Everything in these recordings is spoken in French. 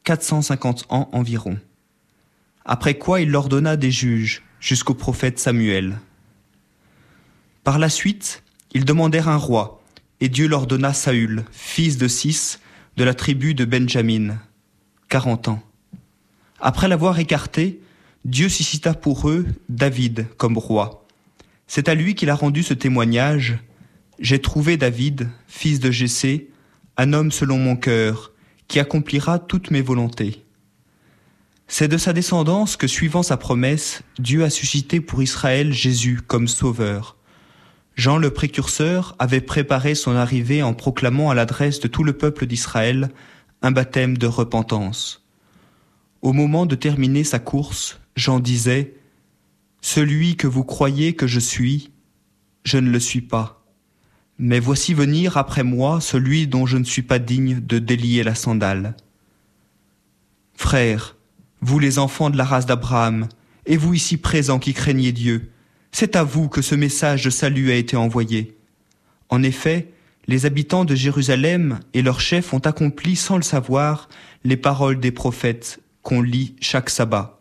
450 ans environ. Après quoi il leur donna des juges jusqu'au prophète Samuel. Par la suite, ils demandèrent un roi, et Dieu leur donna Saül, fils de Cis, de la tribu de Benjamin, 40 ans. Après l'avoir écarté, Dieu suscita pour eux David comme roi. C'est à lui qu'il a rendu ce témoignage. J'ai trouvé David, fils de Jessé, un homme selon mon cœur, qui accomplira toutes mes volontés. C'est de sa descendance que, suivant sa promesse, Dieu a suscité pour Israël Jésus comme sauveur. Jean le précurseur avait préparé son arrivée en proclamant à l'adresse de tout le peuple d'Israël un baptême de repentance. Au moment de terminer sa course, Jean disait « Celui que vous croyez que je suis, je ne le suis pas. Mais voici venir après moi celui dont je ne suis pas digne de délier la sandale. Frères, vous les enfants de la race d'Abraham, et vous ici présents qui craignez Dieu, c'est à vous que ce message de salut a été envoyé. En effet, les habitants de Jérusalem et leurs chefs ont accompli sans le savoir les paroles des prophètes qu'on lit chaque sabbat.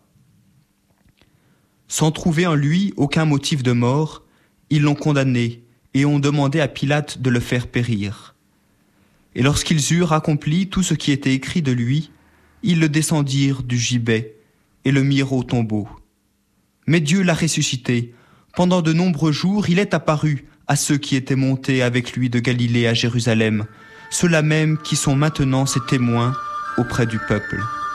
Sans trouver en lui aucun motif de mort, ils l'ont condamné et ont demandé à Pilate de le faire périr. Et lorsqu'ils eurent accompli tout ce qui était écrit de lui, ils le descendirent du gibet et le mirent au tombeau. Mais Dieu l'a ressuscité. Pendant de nombreux jours, il est apparu à ceux qui étaient montés avec lui de Galilée à Jérusalem, ceux-là même qui sont maintenant ses témoins auprès du peuple.